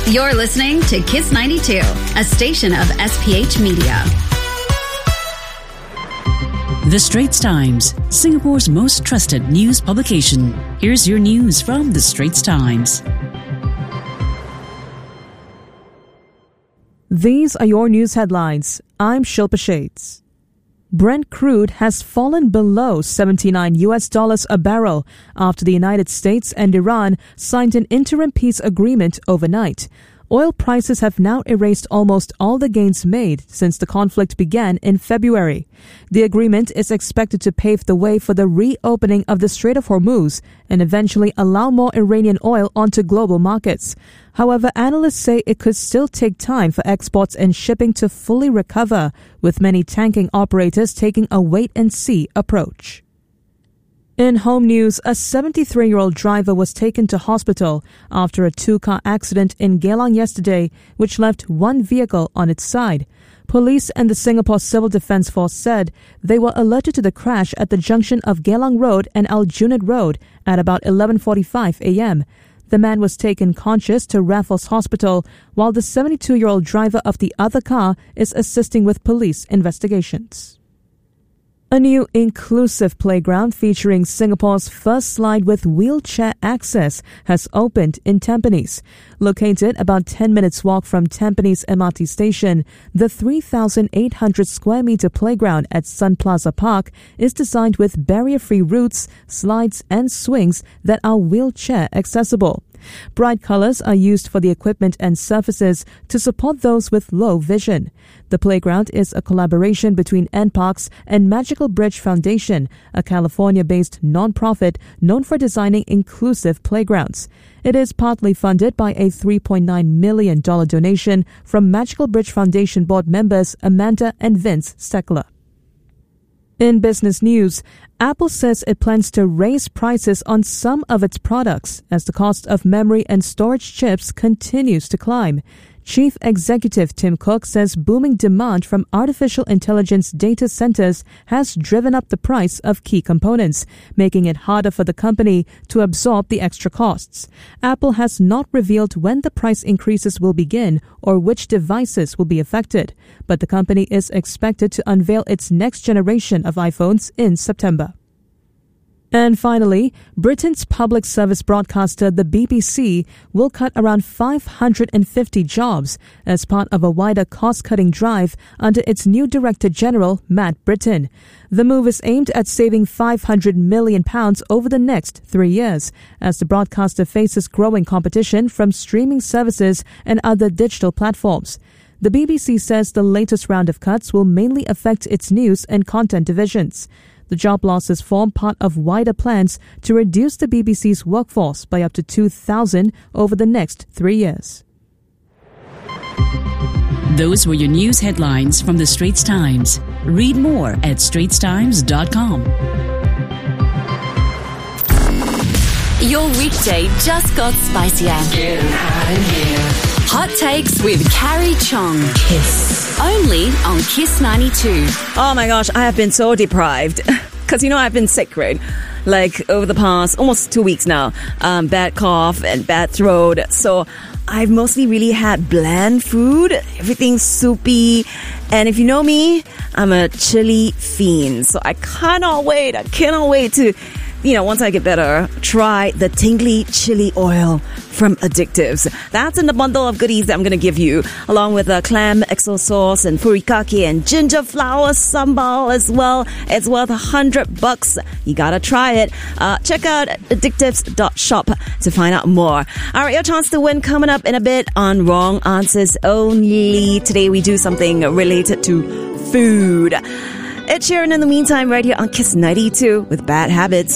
You're listening to Kiss 92, a station of SPH Media. The Straits Times, Singapore's most trusted news publication. Here's your news from The Straits Times. These are your news headlines. I'm Shilpa Shades. Brent crude has fallen below $79 a barrel after the United States and Iran signed an interim peace agreement overnight. Oil prices have now erased almost all the gains made since the conflict began in February. The agreement is expected to pave the way for the reopening of the Strait of Hormuz and eventually allow more Iranian oil onto global markets. However, analysts say it could still take time for exports and shipping to fully recover, with many tanking operators taking a wait-and-see approach. In home news, a 73-year-old driver was taken to hospital after a two-car accident in Geylang yesterday, which left one vehicle on its side. Police and the Singapore Civil Defence Force said they were alerted to the crash at the junction of Geylang Road and Al Junid Road at about 11:45 a.m. The man was taken conscious to Raffles Hospital, while the 72-year-old driver of the other car is assisting with police investigations. A new inclusive playground featuring Singapore's first slide with wheelchair access has opened in Tampines. Located about 10 minutes walk from Tampines MRT station, the 3,800 square meter playground at Sun Plaza Park is designed with barrier-free routes, slides and swings that are wheelchair accessible. Bright colors are used for the equipment and surfaces to support those with low vision. The playground is a collaboration between NParks and Magical Bridge Foundation, a California-based non-profit known for designing inclusive playgrounds. It is partly funded by a $3.9 million donation from Magical Bridge Foundation board members Amanda and Vince Steckler. In business news, Apple says it plans to raise prices on some of its products as the cost of memory and storage chips continues to climb. Chief Executive Tim Cook says booming demand from artificial intelligence data centers has driven up the price of key components, making it harder for the company to absorb the extra costs. Apple has not revealed when the price increases will begin or which devices will be affected, but the company is expected to unveil its next generation of iPhones in September. And finally, Britain's public service broadcaster, the BBC, will cut around 550 jobs as part of a wider cost-cutting drive under its new Director General, Matt Britton. The move is aimed at saving £500 million over the next 3 years, as the broadcaster faces growing competition from streaming services and other digital platforms. The BBC says the latest round of cuts will mainly affect its news and content divisions. The job losses form part of wider plans to reduce the BBC's workforce by up to 2,000 over the next 3 years. Those were your news headlines from The Straits Times. Read more at straitstimes.com. Your weekday just got spicier. Getting hot in here. Hot Takes with Carrie Chong. Kiss. Only on Kiss 92. Oh my gosh, I have been so deprived. Because, I've been sick, right? Like, over the past almost 2 weeks now. Bad cough and bad throat. So, I've mostly really had bland food. Everything's soupy. And if you know me, I'm a chili fiend. So, I cannot wait to, once I get better, try the tingly chili oil from Addictives. That's in the bundle of goodies that I'm going to give you, along with a clam XO sauce and furikake and ginger flower sambal as well. It's worth $100. You gotta try it. Check out addictives.shop to find out more. All right, your chance to win coming up in a bit on Wrong Answers Only. Today we do something related to food. Ed Sheeran in the meantime right here on Kiss 92 with Bad Habits.